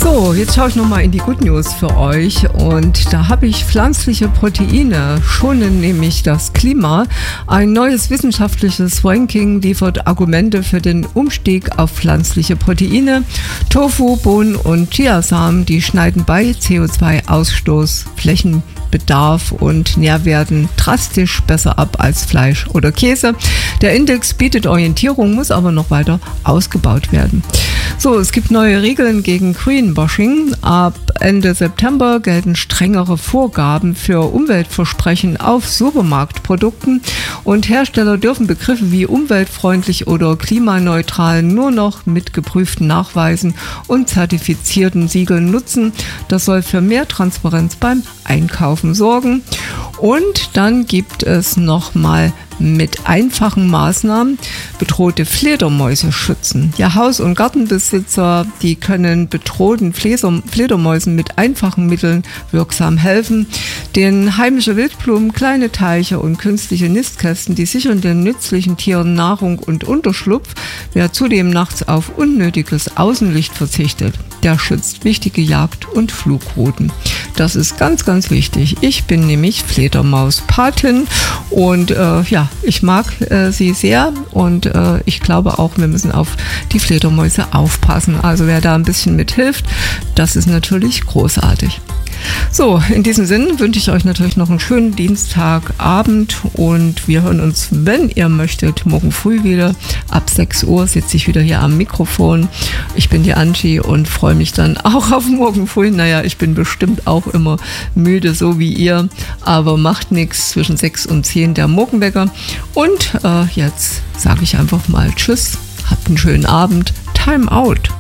So, jetzt schaue ich nochmal in die Good News für euch und da habe ich pflanzliche Proteine schonen nämlich das Klima. Ein neues wissenschaftliches Ranking liefert Argumente für den Umstieg auf pflanzliche Proteine. Tofu, Bohnen und Chiasamen, die schneiden bei CO2-Ausstoß, Flächenbedarf und Nährwerten drastisch besser ab als Fleisch oder Käse. Der Index bietet Orientierung, muss aber noch weiter ausgebaut werden. So, es gibt neue Regeln gegen Greenwashing. Ab Ende September gelten strengere Vorgaben für Umweltversprechen auf Supermarktprodukten und Hersteller dürfen Begriffe wie umweltfreundlich oder klimaneutral nur noch mit geprüften Nachweisen und zertifizierten Siegeln nutzen. Das soll für mehr Transparenz beim Einkaufen sorgen. Und dann gibt es nochmal mit einfachen Maßnahmen bedrohte Fledermäuse schützen. Ja, Haus- und Gartenbesitzer, die können bedrohten Fledermäusen mit einfachen Mitteln wirksam helfen. Denn heimische Wildblumen, kleine Teiche und künstliche Nistkästen, die sichern den nützlichen Tieren Nahrung und Unterschlupf. Wer zudem nachts auf unnötiges Außenlicht verzichtet, der schützt wichtige Jagd- und Flugrouten. Das ist ganz, ganz wichtig. Ich bin nämlich Fledermauspatin und ich mag sie sehr und ich glaube auch, wir müssen auf die Fledermäuse aufpassen. Also wer da ein bisschen mithilft, das ist natürlich großartig. So, in diesem Sinn wünsche ich euch natürlich noch einen schönen Dienstagabend und wir hören uns, wenn ihr möchtet, morgen früh wieder. Ab 6 Uhr sitze ich wieder hier am Mikrofon. Ich bin die Angie und freue mich dann auch auf morgen früh. Naja, ich bin bestimmt auch immer müde, so wie ihr, aber macht nichts, zwischen 6 und 10 der Morgenwecker. Und jetzt sage ich einfach mal Tschüss, habt einen schönen Abend, Time out.